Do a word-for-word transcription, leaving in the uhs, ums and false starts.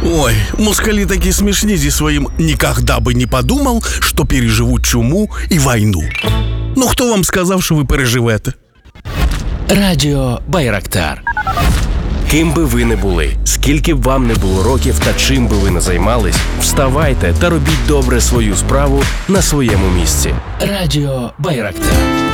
Ой, москали такие смешни зі своїм «никогда бы не подумал, что переживу чуму і війну». Ну, хто вам сказав, що ви переживете? Радіо Байрактар. Ким би ви не були, скільки б вам не було років та чим би ви не займались, вставайте та робіть добре свою справу на своєму місці. Радіо Байрактар.